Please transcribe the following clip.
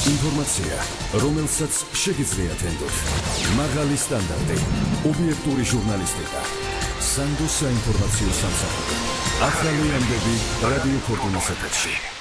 ინფორმაცია, რომელსაც შეგიძლიათ ენდოთ. მაღალი სტანდარტი, ობიექტური ჟურნალისტიკა. სანდო საინფორმაციო სამსახური. ახალი ამბები რადიო ფორტუნას ეთერში.